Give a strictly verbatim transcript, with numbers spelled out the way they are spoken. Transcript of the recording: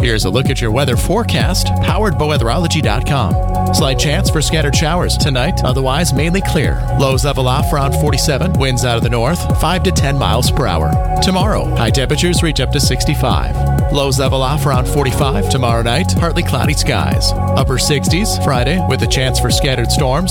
Here's a look at your weather forecast, powered by weatherology dot com. Slight chance for scattered showers tonight, otherwise mainly clear. Lows level off around forty-seven, winds out of the north, five to ten miles per hour. Tomorrow, high temperatures reach up to sixty-five. Lows level off around forty-five. Tomorrow night, partly cloudy skies. Upper sixties Friday with a chance for scattered storms.